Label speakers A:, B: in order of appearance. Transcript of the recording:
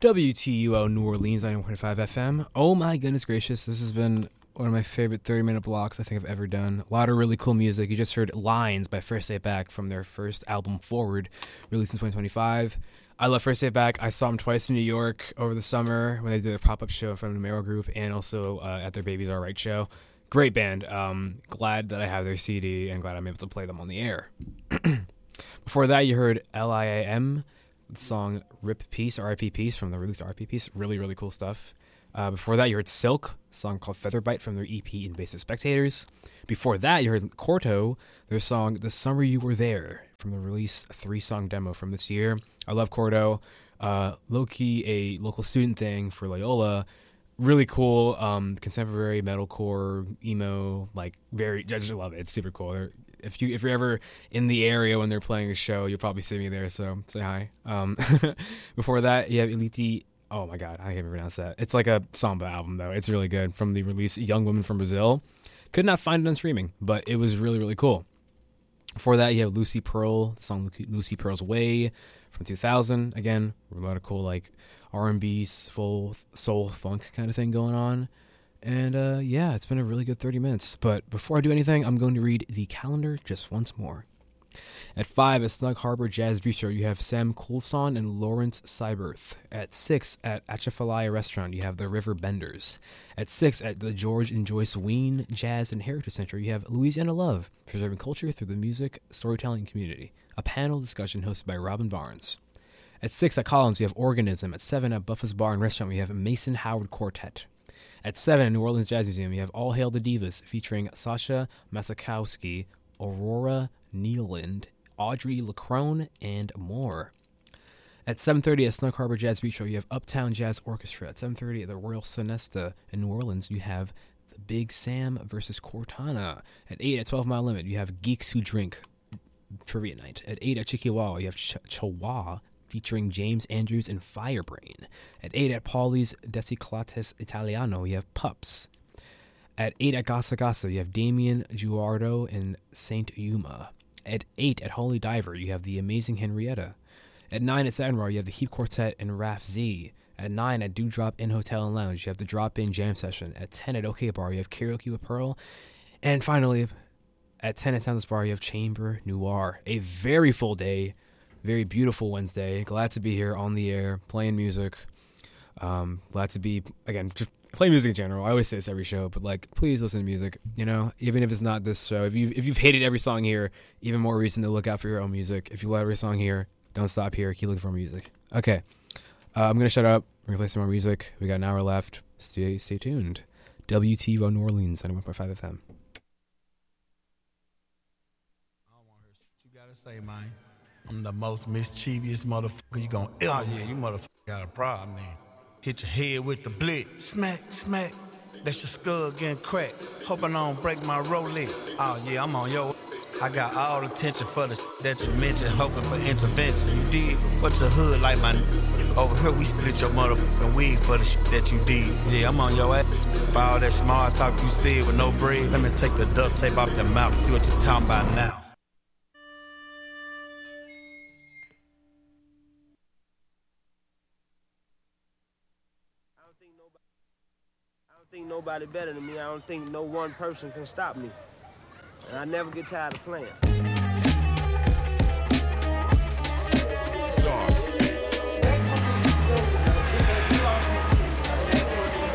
A: WTUO New Orleans 91.5 FM. Oh my goodness gracious, this has been one of my favorite 30-minute blocks I think I've ever done. A lot of really cool music. You just heard Lines by First Day Back from their first album, Forward, released in 2025. I love First Day Back. I saw them twice in New York over the summer when they did a pop-up show in front of the Numero Group and also at their Babies Are Right show. Great band. Glad that I have their CD and glad I'm able to play them on the air. Before that, you heard L.I.A.M., the song Rip Peace, R.I.P. Peace, from the released R.I.P. Peace. Really, really cool stuff. Before that, you heard Silk, a song called Featherbite from their EP Invasive Spectators. Before that, you heard Corto, their song The Summer You Were There, from the release 3-song demo from this year. I love Corto. Low-key, a local student thing for Loyola. Really cool, contemporary metalcore, emo, like I just love it. It's super cool. If you're ever in the area when they're playing a show, you'll probably see me there, so say hi. Before that, you have Elite. Oh my god, I can't even pronounce that. It's like a samba album, though. It's really good, from the release Young Woman from Brazil. Could not find it on streaming, but it was really, really cool. Before that, you have Lucy Pearl, the song Lucy Pearl's Way from 2000. Again, a lot of cool like R&B, soul, funk kind of thing going on. And yeah, it's been a really good 30 minutes. But before I do anything, I'm going to read the calendar just once more. At 5 at Snug Harbor Jazz Bistro, you have Sam Coulson and Lawrence Seiberth. At 6 at Atchafalaya Restaurant, you have the River Benders. At 6 at the George and Joyce Ween Jazz and Heritage Center, you have Louisiana Love, preserving culture through the music, storytelling community. A panel discussion hosted by Robin Barnes. At 6 at Collins, you have Organism. At 7 at Buffa's Bar and Restaurant, we have Mason Howard Quartet. At 7 at New Orleans Jazz Museum, you have All Hail the Divas, featuring Sasha Masakowski, Aurora Nealand, Audrey LaCrone, and more. At 7:30 at Snug Harbor Jazz Bistro, you have Uptown Jazz Orchestra. At 7:30 at the Royal Sonesta in New Orleans, you have the Big Sam versus Cortana. At 8 at 12 Mile Limit, you have Geeks Who Drink Trivia Night. At 8 at Chikiwa, you have Chihuahua featuring James Andrews and Firebrain. At 8 at Pauli's Deciclates Italiano, you have Pups. At 8 at Gasa Gasa, you have Damien Guardo and Saint Yuma. At 8 at Holy Diver, you have the Amazing Henrietta. At 9 at Satin Bar, you have the Heap Quartet and Raf Z. At 9 at Dewdrop In Hotel and Lounge, you have the Drop In Jam Session. At 10 at OK Bar, you have Karaoke with Pearl. And finally, at 10 at Soundless Bar, you have Chamber Noir. A very full day, very beautiful Wednesday. Glad to be here on the air, playing music. Glad to be, again, just play music in general. I always say this every show, but like, please listen to music. You know, even if it's not this show. If you've hated every song here, even more reason to look out for your own music. If you love every song here, don't stop here. Keep looking for music. Okay, I'm gonna shut up. We're gonna play some more music. We got an hour left. Stay tuned. WTO New Orleans 91.5 FM.
B: I don't want to hear shit you gotta say, man. I'm the most mischievous motherfucker you gon' ever. Oh yeah, you motherfucker got a problem, man. Hit your head with the blitz. Smack, smack. That's your skull getting cracked. Hoping I don't break my Rolex. Oh yeah, I'm on your. I got all the attention for the that you mentioned, hoping for intervention. You did? What's your hood like, my over here we split your motherfucking wig for the that you did. Yeah, I'm on your ass. For all that smart talk you said with no bread, let me take the duct tape off your mouth and see what you're talking about now.
C: I don't think nobody better than me. I don't think no one person can stop me. And I never get tired of playing.